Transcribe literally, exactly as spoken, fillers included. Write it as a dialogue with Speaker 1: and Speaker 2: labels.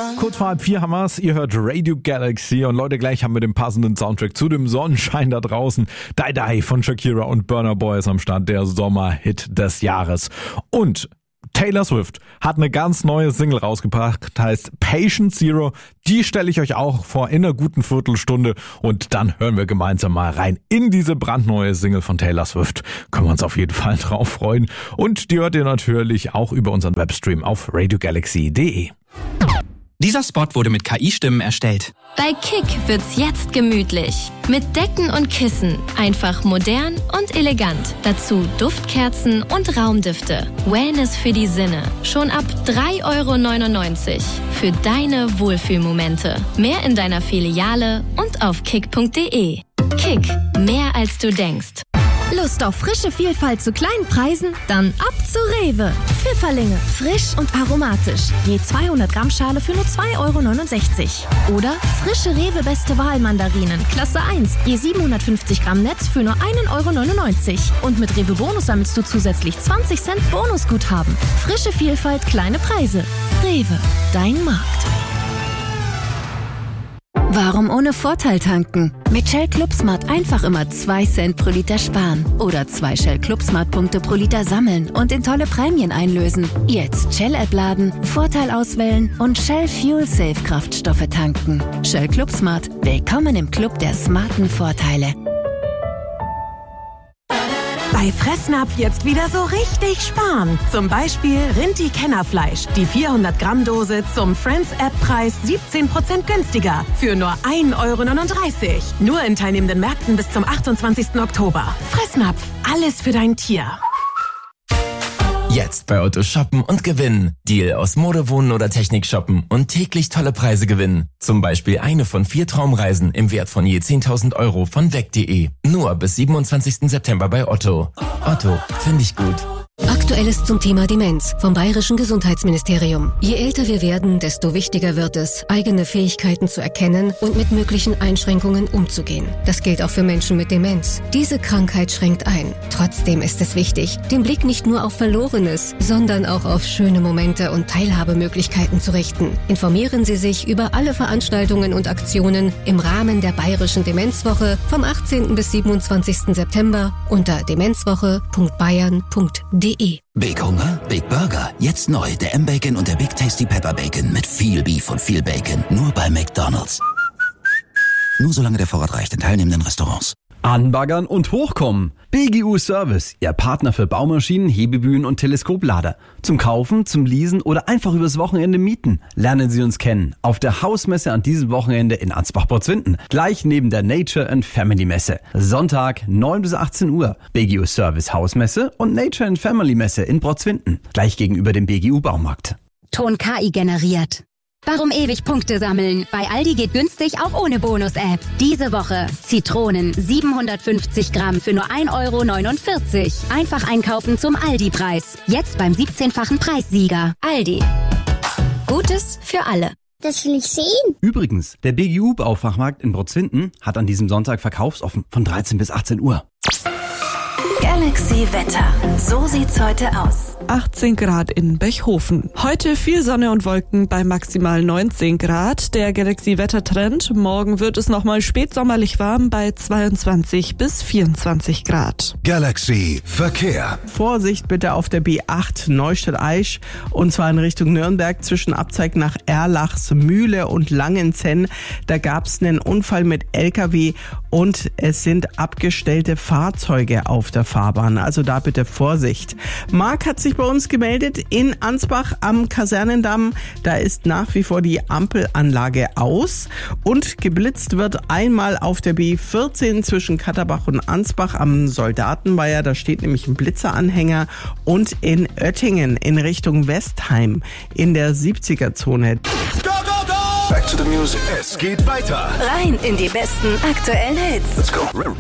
Speaker 1: Kurz vor halb vier haben wir's. Ihr hört Radio Galaxy und Leute, gleich haben wir den passenden Soundtrack zu dem Sonnenschein da draußen. Die Die von Shakira und Burna Boy ist am Start, der Sommerhit des Jahres. Und Taylor Swift hat eine ganz neue Single rausgebracht, heißt Patient Zero. Die stelle ich euch auch vor in einer guten Viertelstunde und dann hören wir gemeinsam mal rein in diese brandneue Single von Taylor Swift. Können wir uns auf jeden Fall drauf freuen. Und die hört ihr natürlich auch über unseren Webstream auf radio galaxy punkt de.
Speaker 2: Dieser Spot wurde mit K I-Stimmen erstellt.
Speaker 3: Bei Kick wird's jetzt gemütlich. Mit Decken und Kissen. Einfach modern und elegant. Dazu Duftkerzen und Raumdüfte. Wellness für die Sinne. Schon ab drei Euro neunundneunzig. Für deine Wohlfühlmomente. Mehr in deiner Filiale und auf kick punkt de. Kick. Mehr als du denkst.
Speaker 4: Lust auf frische Vielfalt zu kleinen Preisen? Dann ab zu Rewe. Pfifferlinge, frisch und aromatisch. Je zweihundert Gramm Schale für nur zwei Euro neunundsechzig. Oder frische Rewe Beste Wahl Mandarinen, Klasse eins. Je siebenhundertfünfzig Gramm Netz für nur ein Euro neunundneunzig. Und mit Rewe Bonus sammelst du zusätzlich zwanzig Cent Bonusguthaben. Frische Vielfalt, kleine Preise. Rewe, dein Markt.
Speaker 5: Warum ohne Vorteil tanken? Mit Shell Club Smart einfach immer zwei Cent pro Liter sparen. Oder zwei Shell Club Smart Punkte pro Liter sammeln und in tolle Prämien einlösen. Jetzt Shell-App laden, Vorteil auswählen und Shell Fuel Safe Kraftstoffe tanken. Shell Club Smart. Willkommen im Club der smarten Vorteile.
Speaker 6: Bei Fressnapf jetzt wieder so richtig sparen. Zum Beispiel Rinti-Kennerfleisch. Die vierhundert Gramm Dose zum Friends-App-Preis siebzehn Prozent günstiger. Für nur ein Euro neununddreißig. Nur in teilnehmenden Märkten bis zum achtundzwanzigsten Oktober. Fressnapf. Alles für dein Tier.
Speaker 7: Jetzt bei Otto shoppen und gewinnen. Deal aus Mode, Wohnen oder Technik shoppen und täglich tolle Preise gewinnen. Zum Beispiel eine von vier Traumreisen im Wert von je zehntausend Euro von weg punkt de. Nur bis siebenundzwanzigsten September bei Otto. Otto, finde ich gut.
Speaker 8: Aktuelles zum Thema Demenz vom Bayerischen Gesundheitsministerium. Je älter wir werden, desto wichtiger wird es, eigene Fähigkeiten zu erkennen und mit möglichen Einschränkungen umzugehen. Das gilt auch für Menschen mit Demenz. Diese Krankheit schränkt ein. Trotzdem ist es wichtig, den Blick nicht nur auf Verlorenes, sondern auch auf schöne Momente und Teilhabemöglichkeiten zu richten. Informieren Sie sich über alle Veranstaltungen und Aktionen im Rahmen der Bayerischen Demenzwoche vom achtzehnten bis siebenundzwanzigsten September unter demenzwoche punkt bayern punkt de.
Speaker 9: Big Hunger? Big Burger. Jetzt neu. Der M-Bacon und der Big Tasty Pepper Bacon mit viel Beef und viel Bacon. Nur bei McDonald's. Nur solange der Vorrat reicht in teilnehmenden Restaurants.
Speaker 10: Anbaggern und hochkommen. B G U Service, Ihr Partner für Baumaschinen, Hebebühnen und Teleskoplader. Zum Kaufen, zum Leasen oder einfach übers Wochenende mieten. Lernen Sie uns kennen. Auf der Hausmesse an diesem Wochenende in Ansbach-Porzwinden. Gleich neben der Nature and Family Messe. Sonntag neun bis achtzehn Uhr. B G U Service Hausmesse und Nature and Family Messe in Porzwinden. Gleich gegenüber dem B G U Baumarkt.
Speaker 5: Ton K I generiert. Warum ewig Punkte sammeln? Bei Aldi geht günstig auch ohne Bonus-App. Diese Woche Zitronen siebenhundertfünfzig Gramm für nur ein Euro neunundvierzig. Einfach einkaufen zum Aldi-Preis. Jetzt beim siebzehnfachen Preissieger. Aldi. Gutes für alle.
Speaker 11: Das will ich sehen.
Speaker 10: Übrigens, der B G U Baufachmarkt in Porzwinden hat an diesem Sonntag verkaufsoffen von dreizehn bis achtzehn Uhr.
Speaker 12: Galaxy Wetter. So sieht's heute aus.
Speaker 13: achtzehn Grad in Bechhofen. Heute viel Sonne und Wolken bei maximal neunzehn Grad. Der Galaxy-Wettertrend. Morgen wird es nochmal spätsommerlich warm bei zweiundzwanzig bis vierundzwanzig Grad.
Speaker 14: Galaxy Verkehr.
Speaker 15: Vorsicht bitte auf der B acht Neustadt-Aisch und zwar in Richtung Nürnberg zwischen Abzweig nach Erlachs, Mühle und Langenzenn. Da gab es einen Unfall mit L K W und es sind abgestellte Fahrzeuge auf der Fahrbahn. Also da bitte Vorsicht. Marc hat sich bei uns gemeldet in Ansbach am Kasernendamm. Da ist nach wie vor die Ampelanlage aus und geblitzt wird einmal auf der B vierzehn zwischen Katterbach und Ansbach am Soldatenweiher. Da steht nämlich ein Blitzeranhänger und in Oettingen in Richtung Westheim in der siebziger-Zone.
Speaker 14: Back to the music. Es geht weiter.
Speaker 12: Rein in die besten aktuellen Hits.
Speaker 14: Let's go.